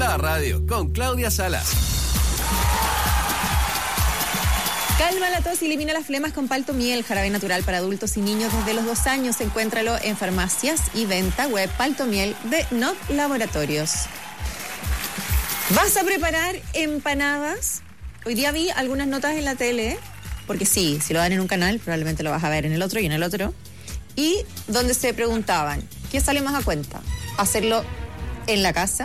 la radio con Claudia Salas. Calma la tos y elimina las flemas con Palto Miel, jarabe natural para adultos y niños desde los 2 años. Encuéntralo en farmacias y venta web Palto Miel de NOC Laboratorios. ¿Vas a preparar empanadas? Hoy día vi algunas notas en la tele, porque sí, si lo dan en un canal, probablemente lo vas a ver en el otro y en el otro, y donde se preguntaban, ¿qué sale más a cuenta? ¿Hacerlo en la casa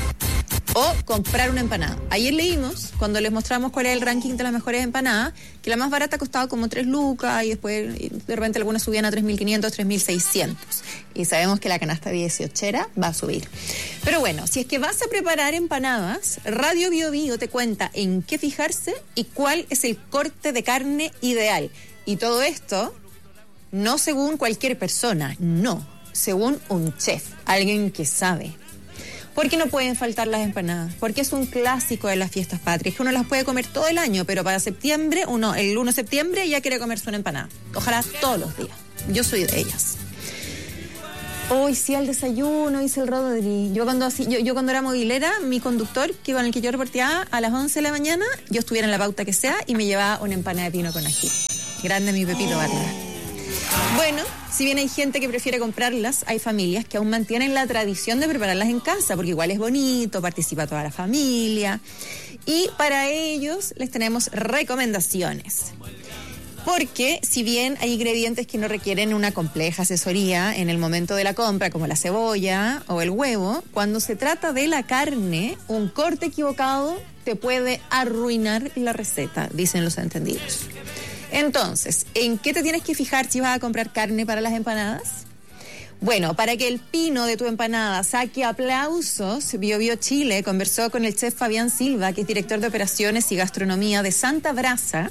o comprar una empanada? Ayer leímos, cuando les mostramos cuál es el ranking de las mejores empanadas, que la más barata costaba como 3 lucas y después de repente algunas subían a 3.500, 3.600. Y sabemos que la canasta 18era va a subir. Pero bueno, si es que vas a preparar empanadas, Radio Bio Bio te cuenta en qué fijarse y cuál es el corte de carne ideal. Y todo esto no según cualquier persona, no, según un chef, alguien que sabe. ¿Por qué no pueden faltar las empanadas? Porque es un clásico de las fiestas patrias, que uno las puede comer todo el año, pero para septiembre, el 1 de septiembre ya quiere comerse una empanada. Ojalá todos los días. Yo soy de ellas. Hoy sí al desayuno hice el Rodri. Yo cuando era movilera, mi conductor, con el que yo reporteaba a las 11 de la mañana, yo estuviera en la pauta que sea y me llevaba una empanada de pino con ají. Grande mi Pepito Vargas. Bueno, si bien hay gente que prefiere comprarlas, hay familias que aún mantienen la tradición de prepararlas en casa, porque igual es bonito, participa toda la familia. Y para ellos les tenemos recomendaciones. Porque si bien hay ingredientes que no requieren una compleja asesoría en el momento de la compra, como la cebolla o el huevo, cuando se trata de la carne, un corte equivocado te puede arruinar la receta, dicen los entendidos. Entonces, ¿en qué te tienes que fijar si vas a comprar carne para las empanadas? Bueno, para que el pino de tu empanada saque aplausos, Bio Bio Chile conversó con el chef Fabián Silva, que es director de operaciones y gastronomía de Santa Brasa,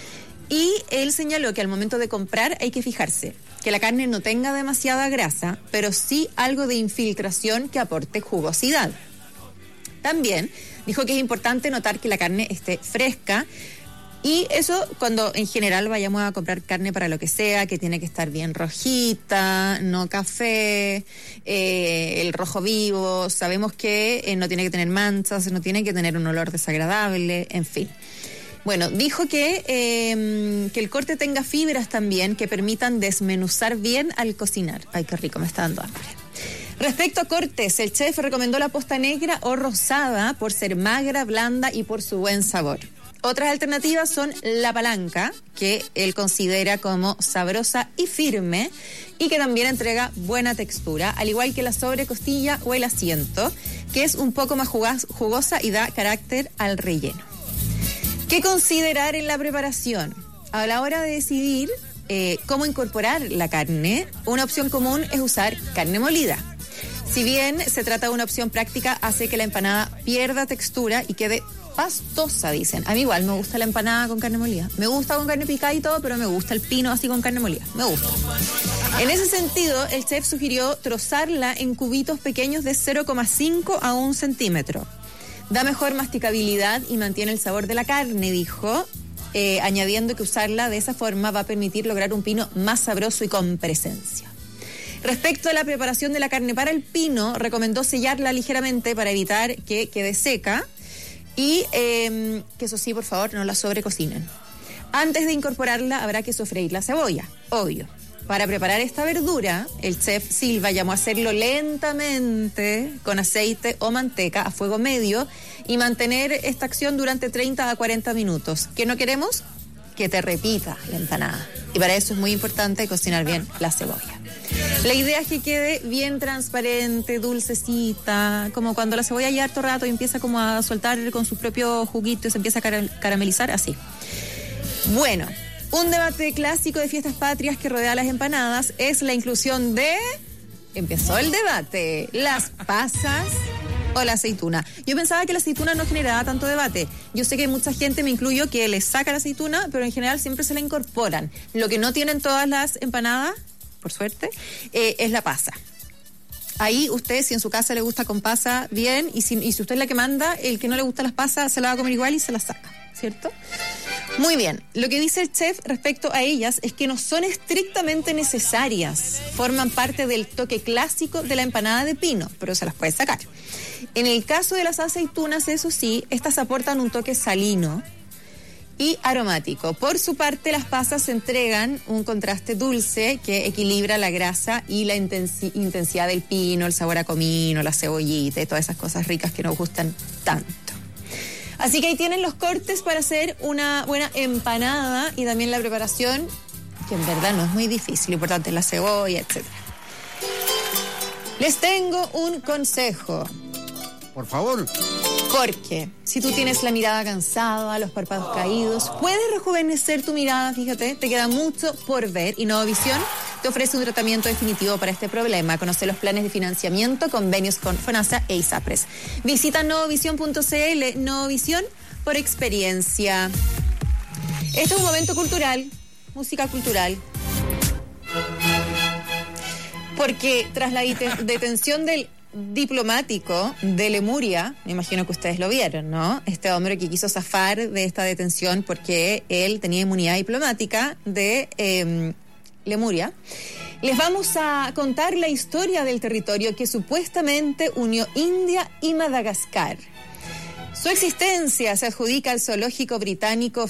y él señaló que al momento de comprar hay que fijarse que la carne no tenga demasiada grasa, pero sí algo de infiltración que aporte jugosidad. También dijo que es importante notar que la carne esté fresca. Y eso cuando en general vayamos a comprar carne para lo que sea, que tiene que estar bien rojita, no café, el rojo vivo, sabemos que no tiene que tener manchas, no tiene que tener un olor desagradable, en fin. Bueno, dijo que el corte tenga fibras también que permitan desmenuzar bien al cocinar. Ay, qué rico, me está dando hambre. Respecto a cortes, el chef recomendó la posta negra o rosada por ser magra, blanda y por su buen sabor. Otras alternativas son la palanca, que él considera como sabrosa y firme y que también entrega buena textura, al igual que la sobrecostilla o el asiento, que es un poco más jugosa y da carácter al relleno. ¿Qué considerar en la preparación? A la hora de decidir cómo incorporar la carne, una opción común es usar carne molida. Si bien se trata de una opción práctica, hace que la empanada pierda textura y quede pastosa, dicen. A mí igual me gusta la empanada con carne molida. Me gusta con carne picada y todo, pero me gusta el pino así con carne molida. Me gusta. En ese sentido, el chef sugirió trozarla en cubitos pequeños de 0,5 a 1 centímetro. Da mejor masticabilidad y mantiene el sabor de la carne, dijo, añadiendo que usarla de esa forma va a permitir lograr un pino más sabroso y con presencia. Respecto a la preparación de la carne para el pino, recomendó sellarla ligeramente para evitar que quede seca. Y que eso sí, por favor, no la sobrecocinen. Antes de incorporarla habrá que sofreír la cebolla, obvio. Para preparar esta verdura, el chef Silva llamó a hacerlo lentamente con aceite o manteca a fuego medio y mantener esta acción durante 30 a 40 minutos. ¿Qué no queremos? Que te repita la empanada. Y para eso es muy importante cocinar bien la cebolla. La idea es que quede bien transparente, dulcecita, como cuando la cebolla ya harto rato y empieza como a soltar con su propio juguito y se empieza a caramelizar, así. Bueno, un debate clásico de fiestas patrias que rodea las empanadas es la inclusión de... Empezó el debate, las pasas o la aceituna. Yo pensaba que la aceituna no generaba tanto debate. Yo sé que hay mucha gente, me incluyo, que le saca la aceituna, pero en general siempre se la incorporan. Lo que no tienen todas las empanadas, por suerte, es la pasa. Ahí usted, si en su casa le gusta con pasa, bien, y si usted es la que manda, el que no le gusta las pasas se la va a comer igual y se la saca, ¿cierto? Muy bien, lo que dice el chef respecto a ellas es que no son estrictamente necesarias, forman parte del toque clásico de la empanada de pino, pero se las puede sacar. En el caso de las aceitunas, eso sí, estas aportan un toque salino y aromático. Por su parte, las pasas entregan un contraste dulce que equilibra la grasa y la intensidad del pino, el sabor a comino, la cebollita y todas esas cosas ricas que nos gustan tanto. Así que ahí tienen los cortes para hacer una buena empanada y también la preparación, que en verdad no es muy difícil, lo importante es la cebolla, etc. Les tengo un consejo. Por favor. Porque si tú tienes la mirada cansada, los párpados caídos, puedes rejuvenecer tu mirada, fíjate, te queda mucho por ver y Novovisión te ofrece un tratamiento definitivo para este problema. Conoce los planes de financiamiento, convenios con FONASA e ISAPRES. Visita novovision.cl, Novovisión por experiencia. Este es un momento cultural, música cultural. Porque tras la detención del diplomático de Lemuria, me imagino que ustedes lo vieron, ¿no? Este hombre que quiso zafar de esta detención porque él tenía inmunidad diplomática de Lemuria. Les vamos a contar la historia del territorio que supuestamente unió India y Madagascar. Su existencia se adjudica al zoológico británico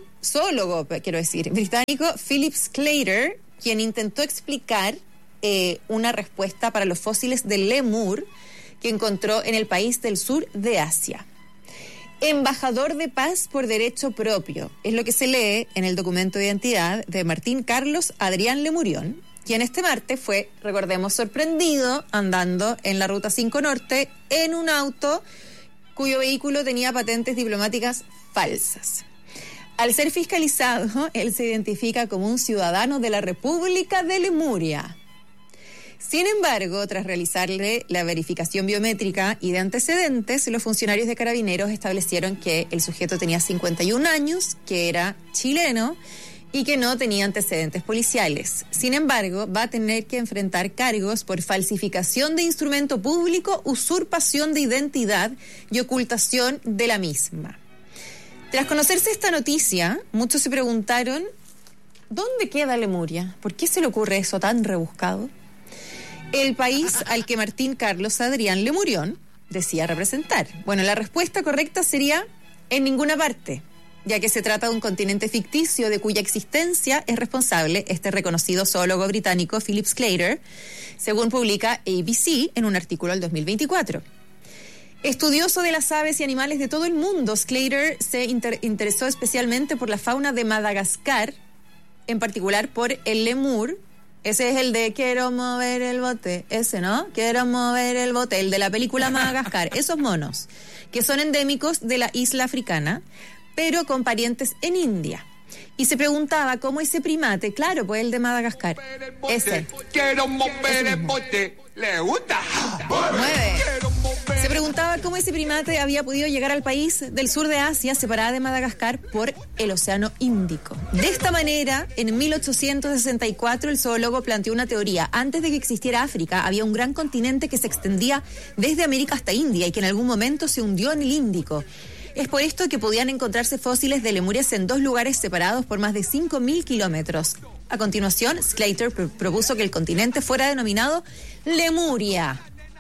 británico Philip Sclater, quien intentó explicar una respuesta para los fósiles de lémur que encontró en el país del sur de Asia. Embajador de paz por derecho propio, es lo que se lee en el documento de identidad de Martín Carlos Adrián Lemurión, quien este martes fue, recordemos, sorprendido andando en la Ruta 5 Norte en un auto cuyo vehículo tenía patentes diplomáticas falsas. Al ser fiscalizado, él se identifica como un ciudadano de la República de Lemuria. Sin embargo, tras realizarle la verificación biométrica y de antecedentes, los funcionarios de Carabineros establecieron que el sujeto tenía 51 años, que era chileno y que no tenía antecedentes policiales. Sin embargo, va a tener que enfrentar cargos por falsificación de instrumento público, usurpación de identidad y ocultación de la misma. Tras conocerse esta noticia, muchos se preguntaron, ¿dónde queda Lemuria? ¿Por qué se le ocurre eso tan rebuscado? El país al que Martín Carlos Adrián Lemurión decía representar. Bueno, la respuesta correcta sería en ninguna parte, ya que se trata de un continente ficticio de cuya existencia es responsable este reconocido zoólogo británico Philip Sclater, según publica ABC en un artículo del 2024. Estudioso de las aves y animales de todo el mundo, Sclater se interesó especialmente por la fauna de Madagascar, en particular por el lemur. Ese es el de quiero mover el bote, ese, ¿no? Quiero mover el bote, el de la película Madagascar. Esos monos, que son endémicos de la isla africana, pero con parientes en India. Y se preguntaba cómo ese primate, claro, pues el de Madagascar, ese. Quiero mover el bote, le gusta. Mueve. Se preguntaba cómo ese primate había podido llegar al país del sur de Asia, separada de Madagascar por el Océano Índico. De esta manera, en 1864, el zoólogo planteó una teoría. Antes de que existiera África, había un gran continente que se extendía desde América hasta India y que en algún momento se hundió en el Índico. Es por esto que podían encontrarse fósiles de lemurias en dos lugares separados por más de 5.000 kilómetros. A continuación, Sclater propuso que el continente fuera denominado Lemuria.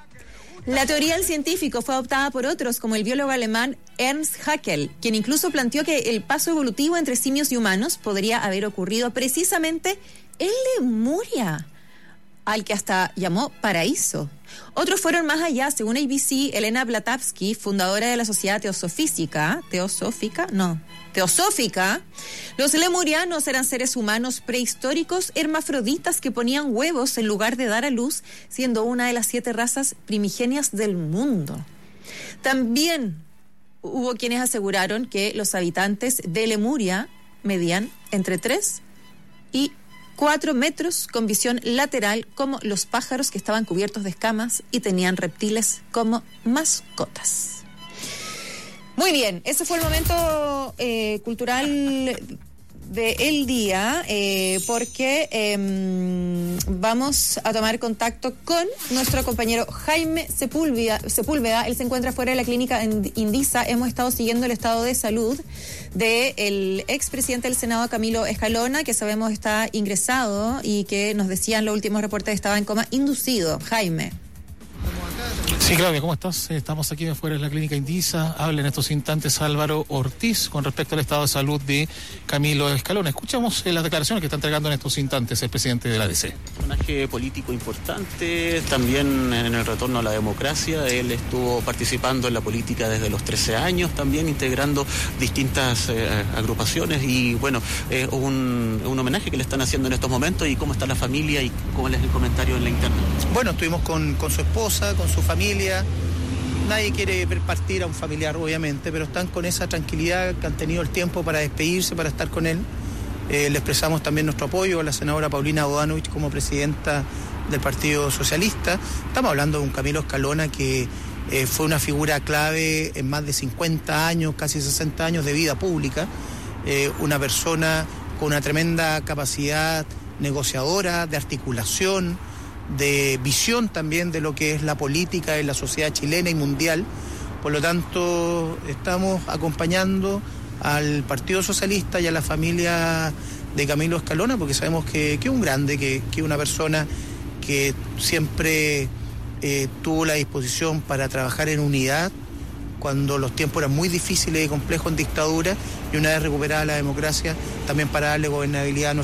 La teoría del científico fue adoptada por otros, como el biólogo alemán Ernst Haeckel, quien incluso planteó que el paso evolutivo entre simios y humanos podría haber ocurrido precisamente en Lemuria, al que hasta llamó paraíso. Otros fueron más allá. Según ABC, Elena Blavatsky, fundadora de la Sociedad Teosófica, los lemurianos eran seres humanos prehistóricos hermafroditas que ponían huevos en lugar de dar a luz, siendo una de las 7 razas primigenias del mundo. También hubo quienes aseguraron que los habitantes de Lemuria medían entre 3 y 4 metros con visión lateral como los pájaros que estaban cubiertos de escamas y tenían reptiles como mascotas. Muy bien, ese fue el momento cultural del día, porque vamos a tomar contacto con nuestro compañero Jaime Sepúlveda. Él se encuentra fuera de la clínica Indisa. Hemos estado siguiendo el estado de salud del expresidente del Senado, Camilo Escalona, que sabemos está ingresado y que nos decían los últimos reportes estaba en coma inducido. Jaime. Sí, Claudia, ¿cómo estás? Estamos aquí afuera de la clínica Indisa. Habla en estos instantes Álvaro Ortiz con respecto al estado de salud de Camilo Escalona. Escuchamos las declaraciones que está entregando en estos instantes el presidente de la ADC. Personaje político importante, también en el retorno a la democracia. Él estuvo participando en la política desde los 13 años, también integrando distintas agrupaciones y bueno, un homenaje que le están haciendo en estos momentos. ¿Y cómo está la familia y cómo es el comentario en la interna? Bueno, estuvimos con su esposa, con su familia. Nadie quiere ver partir a un familiar, obviamente, pero están con esa tranquilidad que han tenido el tiempo para despedirse, para estar con él. Le expresamos también nuestro apoyo a la senadora Paulina Bodanovich como presidenta del Partido Socialista. Estamos hablando de un Camilo Escalona que fue una figura clave en más de 50 años, casi 60 años de vida pública. Una persona con una tremenda capacidad negociadora, de articulación, de visión también de lo que es la política en la sociedad chilena y mundial. Por lo tanto, estamos acompañando al Partido Socialista y a la familia de Camilo Escalona, porque sabemos que es un grande, que es una persona que siempre tuvo la disposición para trabajar en unidad cuando los tiempos eran muy difíciles y complejos en dictadura, y una vez recuperada la democracia, también para darle gobernabilidad a nuestro